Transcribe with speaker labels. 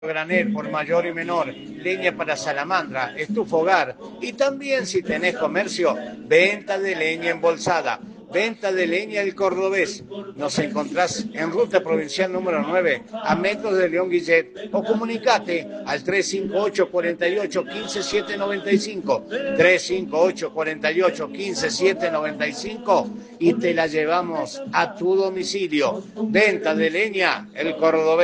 Speaker 1: granel por mayor y menor, leña para salamandra, estufa hogar y también si tenés comercio, venta de leña embolsada, venta de leña El Cordobés. Nos encontrás en ruta provincial número 9 a metros de León Guillet o comunicate al 358 48 15 795 358 48 15 795 y te la llevamos a tu domicilio. Venta de leña El Cordobés.